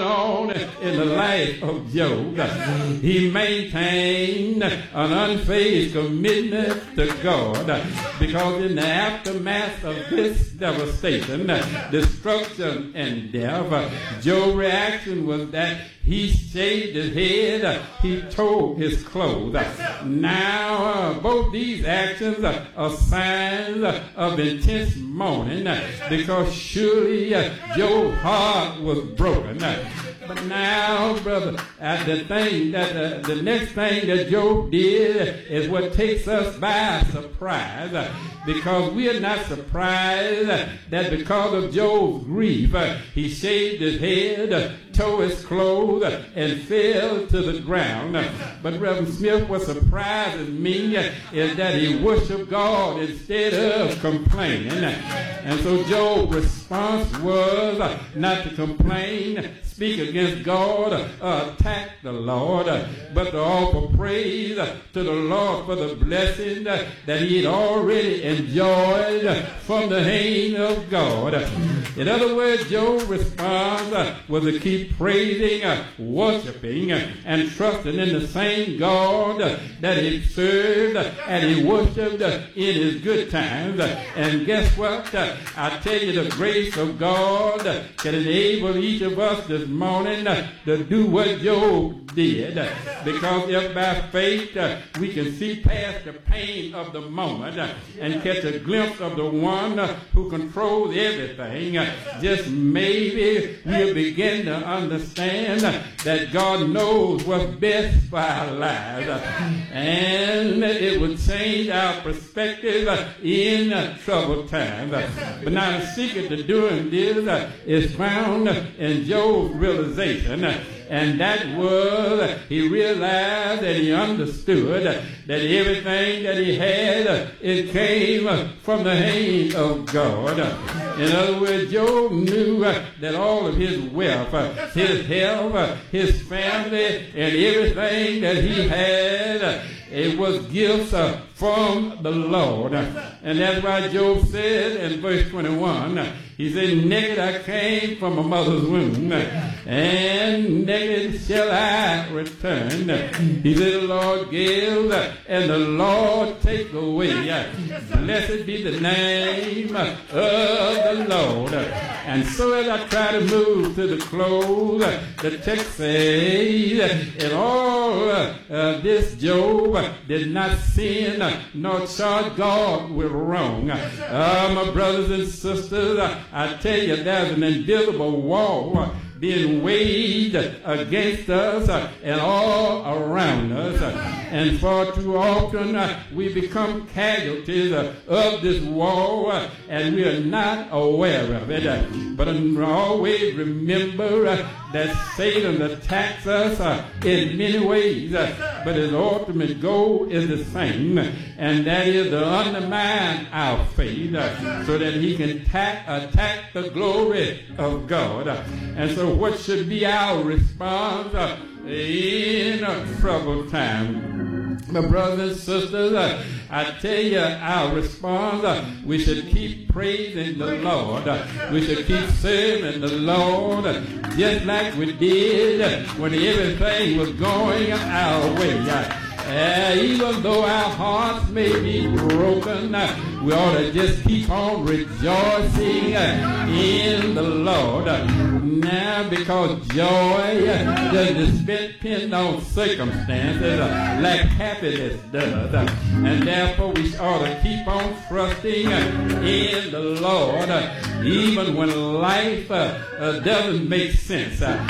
on in the life of Job. He maintained an unfazed commitment to God, because in the aftermath of this devastation, destruction, and death, Job's reaction was that he shaved his head, he tore his clothes. Now, both these actions are signs of intense mourning, because surely Job's heart was broken. But now, brother, the next thing that Job did is what takes us by surprise, because we are not surprised that because of Job's grief, he shaved his head, tore his clothes, and fell to the ground. But Reverend Smith, what surprises me is that he worshiped God instead of complaining. And so Job's response was not to complain, speak against God, attack the Lord, but to offer praise to the Lord for the blessing that he had already enjoyed from the hand of God. In other words, Job's response was to keep praising, worshiping, and trusting in the same God that he served and he worshiped in his good times. And guess what? I tell you, the grace of God can enable each of us this morning to do what Job did, because if by faith we can see past the pain of the moment and catch a glimpse of the one who controls everything, just maybe we'll begin to understand that God knows what's best for our lives, and it will change our perspective in troubled times. But now the secret to doing this is found in Job's realization, and that was he realized and he understood that everything that he had, it came from the hand of God. In other words, Job knew that all of his wealth, his health, his family, and everything that he had, it was gifts from the Lord. And that's why Job said in verse 21, he said, naked I came from a mother's womb, and naked shall I return. He said, the Lord gives, and the Lord take away. Blessed be the name of the Lord. And so as I try to move to the close, the text says, in all this Job did not sin, nor charge God with wrong. My brothers and sisters, I tell you, there's an invisible wall being waged against us and all around us. And far too often we become casualties of this war, and we are not aware of it. But always remember that Satan attacks us in many ways, but his ultimate goal is the same, and that is to undermine our faith so that he can attack the glory of God. And so what should be our response in a troubled time? My brothers and sisters, I tell you, our response, we should keep praising the Lord. We should keep serving the Lord just like we did when everything was going our way. Even though our hearts may be broken, we ought to just keep on rejoicing in the Lord. Now, because joy doesn't depend on circumstances like happiness does. And therefore we ought to keep on trusting in the Lord even when life doesn't make sense.